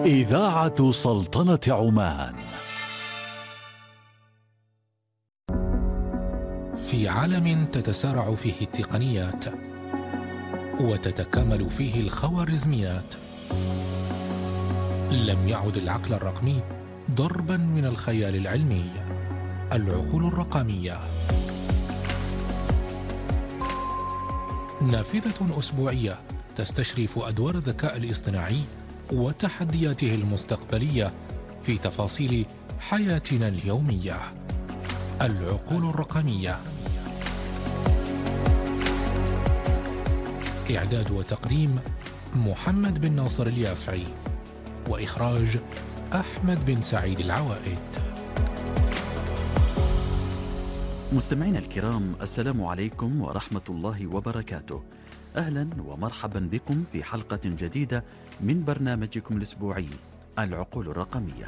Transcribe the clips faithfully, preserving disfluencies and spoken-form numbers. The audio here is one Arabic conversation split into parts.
إذاعة سلطنة عمان. في عالم تتسارع فيه التقنيات وتتكامل فيه الخوارزميات، لم يعد العقل الرقمي ضربا من الخيال العلمي. العقول الرقمية نافذة أسبوعية تستشرف أدوار الذكاء الاصطناعي وتحدياته المستقبلية في تفاصيل حياتنا اليومية. العقول الرقمية، إعداد وتقديم محمد بن ناصر اليافعي، وإخراج أحمد بن سعيد العوائد. مستمعينا الكرام، السلام عليكم ورحمة الله وبركاته. أهلا ومرحبا بكم في حلقة جديدة من برنامجكم الأسبوعي العقول الرقمية.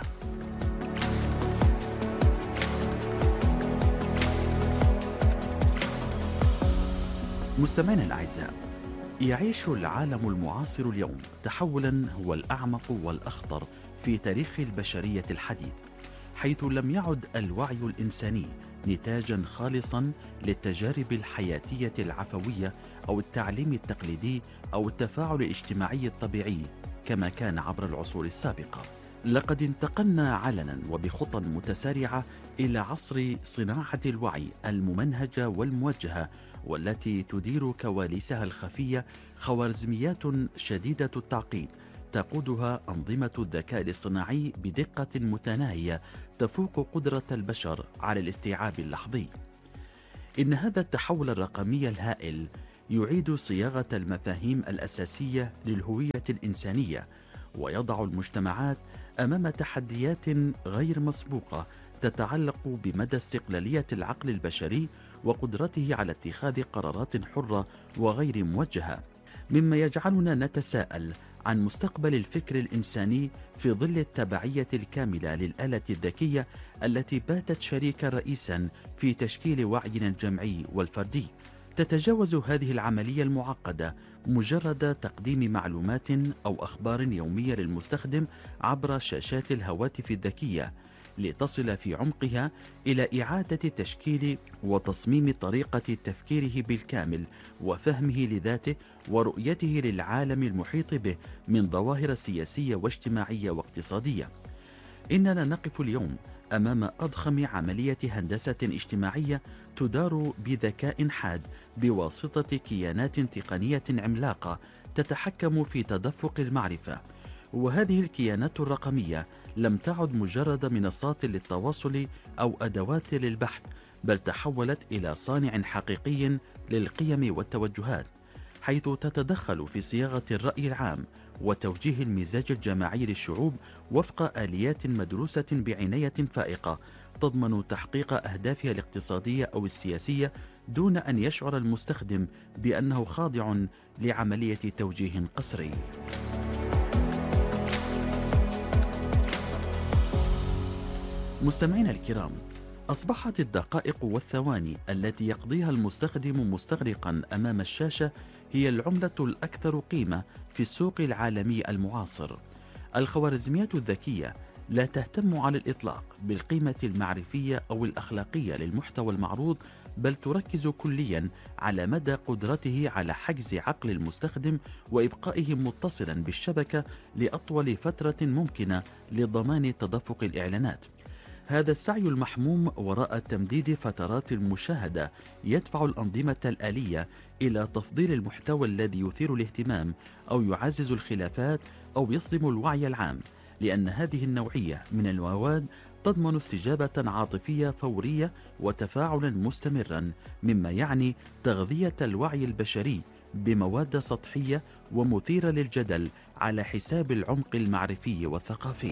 مستمعينا الأعزاء، يعيش العالم المعاصر اليوم تحولا هو الأعمق والأخطر في تاريخ البشرية الحديث، حيث لم يعد الوعي الإنساني نتاجا خالصا للتجارب الحياتية العفوية أو التعليم التقليدي أو التفاعل الاجتماعي الطبيعي كما كان عبر العصور السابقة. لقد انتقلنا علنا وبخطى متسارعة إلى عصر صناعة الوعي الممنهجة والموجهة، والتي تدير كواليسها الخفية خوارزميات شديدة التعقيد تقودها أنظمة الذكاء الاصطناعي بدقة متناهية تفوق قدرة البشر على الاستيعاب اللحظي. إن هذا التحول الرقمي الهائل يعيد صياغة المفاهيم الأساسية للهوية الإنسانية، ويضع المجتمعات أمام تحديات غير مسبوقة تتعلق بمدى استقلالية العقل البشري وقدرته على اتخاذ قرارات حرة وغير موجهة، مما يجعلنا نتساءل عن مستقبل الفكر الإنساني في ظل التبعية الكاملة للآلة الذكية التي باتت شريكا رئيسا في تشكيل وعينا الجمعي والفردي. تتجاوز هذه العملية المعقدة مجرد تقديم معلومات أو أخبار يومية للمستخدم عبر شاشات الهواتف الذكية، لتصل في عمقها إلى إعادة تشكيل وتصميم طريقة تفكيره بالكامل وفهمه لذاته ورؤيته للعالم المحيط به من ظواهر سياسية واجتماعية واقتصادية. إننا نقف اليوم أمام أضخم عملية هندسة اجتماعية تدار بذكاء حاد بواسطة كيانات تقنية عملاقة تتحكم في تدفق المعرفة. وهذه الكيانات الرقمية لم تعد مجرد منصات للتواصل أو أدوات للبحث، بل تحولت إلى صانع حقيقي للقيم والتوجهات، حيث تتدخل في صياغة الرأي العام وتوجيه المزاج الجماعي للشعوب وفق آليات مدروسة بعناية فائقة تضمن تحقيق أهدافها الاقتصادية أو السياسية دون أن يشعر المستخدم بأنه خاضع لعملية توجيه قسري. مستمعينا الكرام، أصبحت الدقائق والثواني التي يقضيها المستخدم مستغرقا أمام الشاشة هي العملة الأكثر قيمة في السوق العالمي المعاصر. الخوارزميات الذكية لا تهتم على الإطلاق بالقيمة المعرفية أو الأخلاقية للمحتوى المعروض، بل تركز كليا على مدى قدرته على حجز عقل المستخدم وإبقائه متصلا بالشبكة لأطول فترة ممكنة لضمان تدفق الإعلانات. هذا السعي المحموم وراء تمديد فترات المشاهدة يدفع الأنظمة الآلية إلى تفضيل المحتوى الذي يثير الاهتمام أو يعزز الخلافات أو يصدم الوعي العام، لأن هذه النوعية من المواد تضمن استجابة عاطفية فورية وتفاعلا مستمرا، مما يعني تغذية الوعي البشري بمواد سطحية ومثيرة للجدل على حساب العمق المعرفي والثقافي.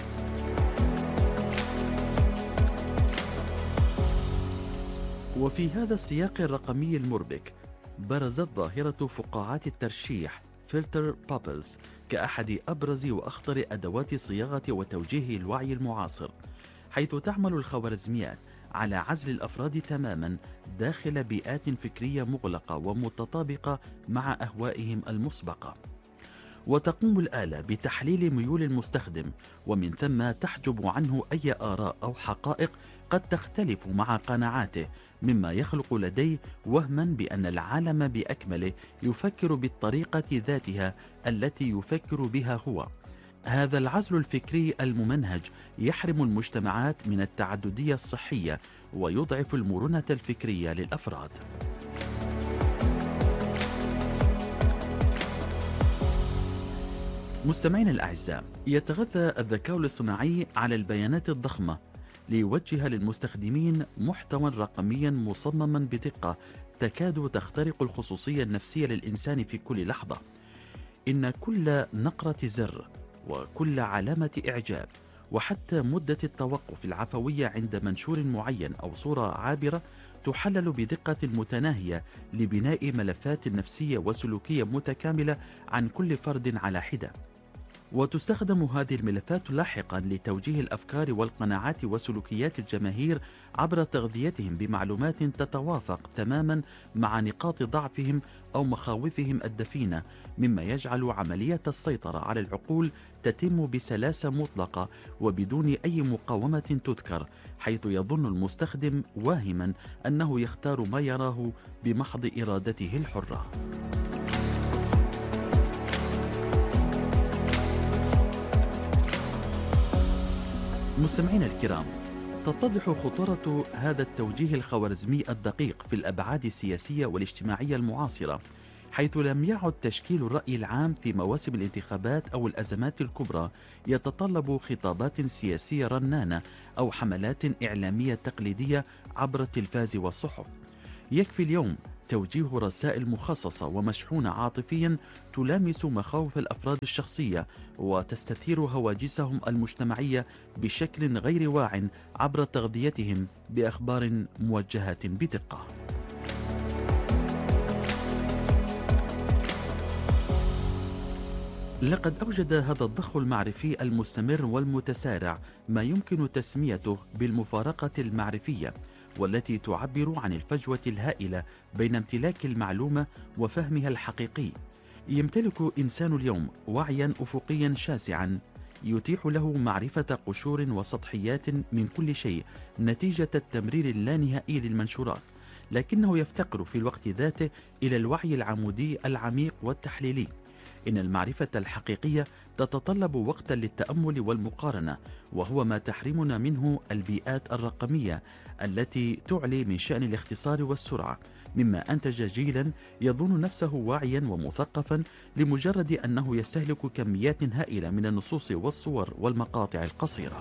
وفي هذا السياق الرقمي المربك برزت ظاهرة فقاعات الترشيح فلتر بابلز كأحد أبرز وأخطر أدوات صياغة وتوجيه الوعي المعاصر، حيث تعمل الخوارزميات على عزل الأفراد تماما داخل بيئات فكرية مغلقة ومتطابقة مع أهوائهم المسبقة. وتقوم الآلة بتحليل ميول المستخدم، ومن ثم تحجب عنه أي آراء أو حقائق قد تختلف مع قناعاته، مما يخلق لديه وهما بأن العالم بأكمله يفكر بالطريقة ذاتها التي يفكر بها هو. هذا العزل الفكري الممنهج يحرم المجتمعات من التعددية الصحية ويضعف المرونة الفكرية للأفراد. مستمعين الأعزاء، يتغذى الذكاء الاصطناعي على البيانات الضخمة ليوجه للمستخدمين محتوى رقميا مصمما بدقة تكاد تخترق الخصوصية النفسية للإنسان في كل لحظة. إن كل نقرة زر وكل علامة إعجاب وحتى مدة التوقف العفوية عند منشور معين أو صورة عابرة تحلل بدقة متناهية لبناء ملفات نفسية وسلوكية متكاملة عن كل فرد على حدة. وتستخدم هذه الملفات لاحقا لتوجيه الأفكار والقناعات وسلوكيات الجماهير عبر تغذيتهم بمعلومات تتوافق تماما مع نقاط ضعفهم أو مخاوفهم الدفينة، مما يجعل عملية السيطرة على العقول تتم بسلاسة مطلقة وبدون أي مقاومة تذكر، حيث يظن المستخدم واهما أنه يختار ما يراه بمحض إرادته الحرة. مستمعينا الكرام، تتضح خطورة هذا التوجيه الخوارزمي الدقيق في الأبعاد السياسية والاجتماعية المعاصرة، حيث لم يعد تشكيل الرأي العام في مواسم الانتخابات أو الأزمات الكبرى يتطلب خطابات سياسية رنانة أو حملات إعلامية تقليدية عبر التلفاز والصحف. يكفي اليوم توجيه رسائل مخصصة ومشحونة عاطفيا تلامس مخاوف الأفراد الشخصية وتستثير هواجسهم المجتمعية بشكل غير واع عبر تغذيتهم بأخبار موجهة بدقة. لقد أوجد هذا الضخ المعرفي المستمر والمتسارع ما يمكن تسميته بالمفارقة المعرفية، والتي تعبر عن الفجوة الهائلة بين امتلاك المعلومة وفهمها الحقيقي. يمتلك إنسان اليوم وعيا أفقيا شاسعا يتيح له معرفة قشور وسطحيات من كل شيء نتيجة التمرير اللانهائي للمنشورات، لكنه يفتقر في الوقت ذاته إلى الوعي العمودي العميق والتحليلي. إن المعرفة الحقيقية تتطلب وقتا للتأمل والمقارنة، وهو ما تحرمنا منه البيئات الرقمية التي تعلي من شأن الاختصار والسرعة، مما أنتج جيلا يظن نفسه واعيا ومثقفا لمجرد أنه يستهلك كميات هائلة من النصوص والصور والمقاطع القصيرة.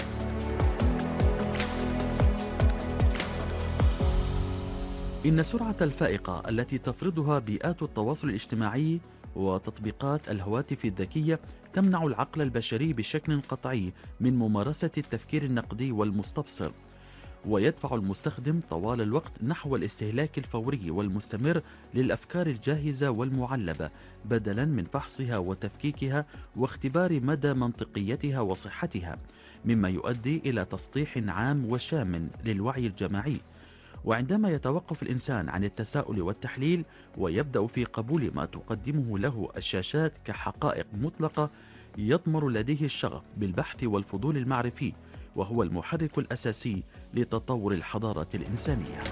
إن السرعة الفائقة التي تفرضها بيئات التواصل الاجتماعي وتطبيقات الهواتف الذكية تمنع العقل البشري بشكل قطعي من ممارسة التفكير النقدي والمستبصر، ويدفع المستخدم طوال الوقت نحو الاستهلاك الفوري والمستمر للأفكار الجاهزة والمعلبة بدلا من فحصها وتفكيكها واختبار مدى منطقيتها وصحتها، مما يؤدي إلى تسطيح عام وشامل للوعي الجماعي. وعندما يتوقف الإنسان عن التساؤل والتحليل ويبدأ في قبول ما تقدمه له الشاشات كحقائق مطلقة، يضمر لديه الشغف بالبحث والفضول المعرفي، وهو المحرك الأساسي لتطور الحضارة الإنسانية.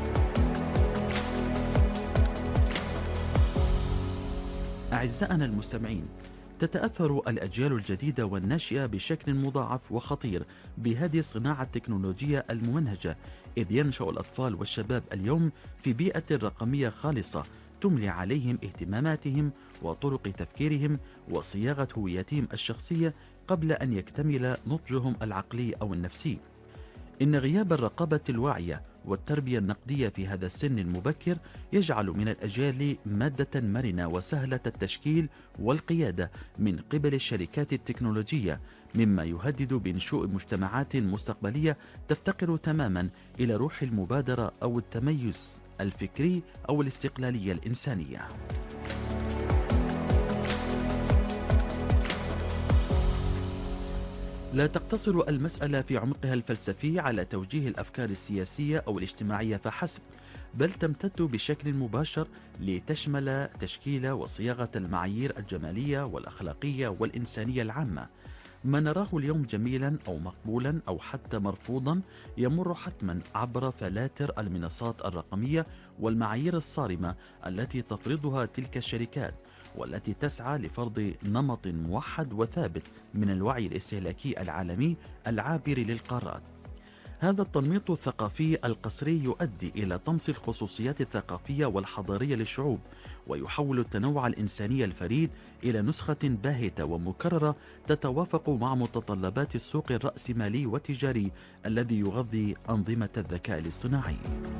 أعزائنا المستمعين، تتأثر الأجيال الجديدة والناشئة بشكل مضاعف وخطير بهذه الصناعة التكنولوجية الممنهجة، إذ ينشأ الأطفال والشباب اليوم في بيئة رقمية خالصة تملي عليهم اهتماماتهم وطرق تفكيرهم وصياغة هويتهم الشخصية قبل أن يكتمل نضجهم العقلي أو النفسي. إن غياب الرقابة الواعية والتربية النقدية في هذا السن المبكر يجعل من الأجيال مادة مرنة وسهلة التشكيل والقيادة من قبل الشركات التكنولوجية، مما يهدد بنشوء مجتمعات مستقبلية تفتقر تماما إلى روح المبادرة أو التميز الفكري أو الاستقلالية الإنسانية. لا تقتصر المسألة في عمقها الفلسفي على توجيه الأفكار السياسية أو الاجتماعية فحسب، بل تمتد بشكل مباشر لتشمل تشكيل وصياغة المعايير الجمالية والأخلاقية والإنسانية العامة. ما نراه اليوم جميلا أو مقبولا أو حتى مرفوضا يمر حتما عبر فلاتر المنصات الرقمية والمعايير الصارمة التي تفرضها تلك الشركات، والتي تسعى لفرض نمط موحد وثابت من الوعي الاستهلاكي العالمي العابر للقارات. هذا التنميط الثقافي القسري يؤدي إلى طمس الخصوصيات الثقافية والحضارية للشعوب، ويحول التنوع الإنساني الفريد إلى نسخة باهتة ومكررة تتوافق مع متطلبات السوق الرأسمالي والتجاري الذي يغذي أنظمة الذكاء الاصطناعي.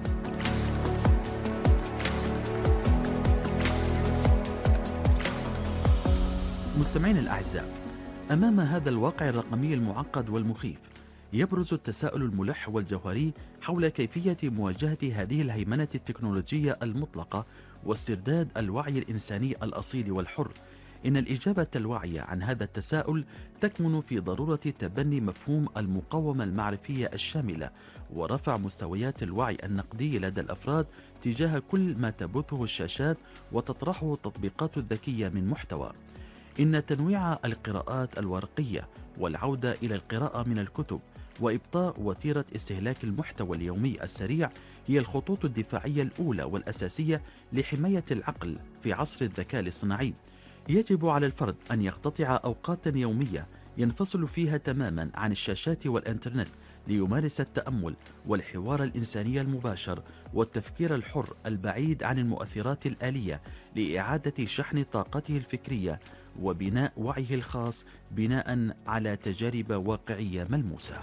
مستمعين الأعزاء، أمام هذا الواقع الرقمي المعقد والمخيف يبرز التساؤل الملح والجوهري حول كيفية مواجهة هذه الهيمنة التكنولوجية المطلقة واسترداد الوعي الإنساني الأصيل والحر. إن الإجابة الواعية عن هذا التساؤل تكمن في ضرورة تبني مفهوم المقاومة المعرفية الشاملة ورفع مستويات الوعي النقدي لدى الأفراد تجاه كل ما تبثه الشاشات وتطرحه التطبيقات الذكية من محتوى. إن تنويع القراءات الورقية والعودة إلى القراءة من الكتب وإبطاء وتيرة استهلاك المحتوى اليومي السريع هي الخطوط الدفاعية الأولى والأساسية لحماية العقل في عصر الذكاء الاصطناعي. يجب على الفرد أن يقتطع أوقاتا يومية ينفصل فيها تماما عن الشاشات والإنترنت ليمارس التأمل والحوار الإنساني المباشر والتفكير الحر البعيد عن المؤثرات الآلية لإعادة شحن طاقته الفكرية وبناء وعيه الخاص بناء على تجارب واقعية ملموسة.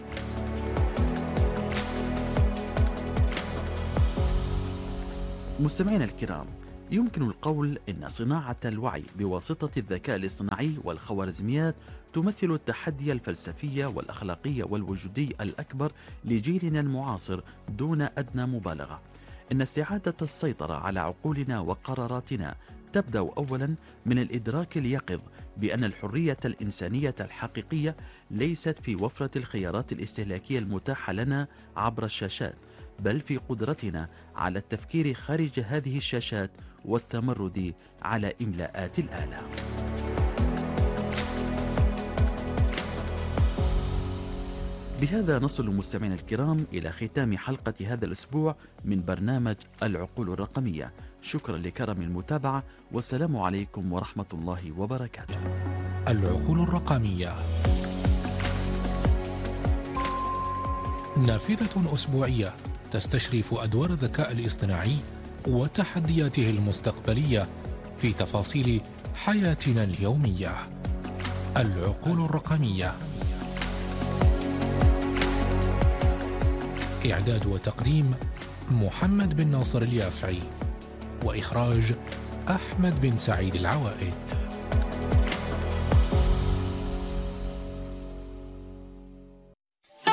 مستمعينا الكرام، يمكن القول إن صناعة الوعي بواسطة الذكاء الاصطناعي والخوارزميات تمثل التحدي الفلسفي والأخلاقي والوجودي الأكبر لجيلنا المعاصر دون أدنى مبالغة. إن استعادة السيطرة على عقولنا وقراراتنا تبدأ أولا من الإدراك اليقظ بأن الحرية الإنسانية الحقيقية ليست في وفرة الخيارات الاستهلاكية المتاحة لنا عبر الشاشات، بل في قدرتنا على التفكير خارج هذه الشاشات والتمرد على إملاءات الآلة. بهذا نصل مستمعينا الكرام إلى ختام حلقة هذا الأسبوع من برنامج العقول الرقمية. شكرا لكرم المتابعة، والسلام عليكم ورحمة الله وبركاته. العقول الرقمية نافذة أسبوعية تستشرف أدوار الذكاء الاصطناعي وتحدياته المستقبلية في تفاصيل حياتنا اليومية. العقول الرقمية، إعداد وتقديم محمد بن ناصر اليافعي، وإخراج أحمد بن سعيد العوائد.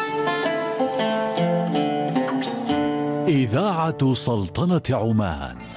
إذاعة سلطنة عمان.